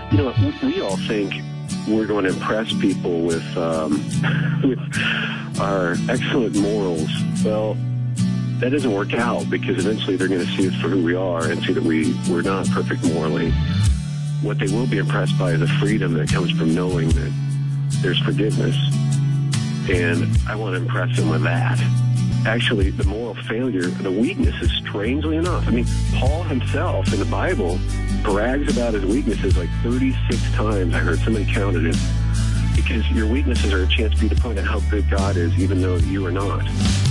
You know, we all think we're going to impress people with with our excellent morals. Well, that doesn't work out, because eventually they're going to see us for who we are and see that we're not perfect morally. What they will be impressed by is the freedom that comes from knowing that there's forgiveness. And I want to impress them with that. Actually, the moral failure, the weaknesses, strangely enough. I mean, Paul himself in the Bible brags about his weaknesses like 36 times. I heard somebody counted it. Because your weaknesses are a chance for you to point out how good God is, even though you are not.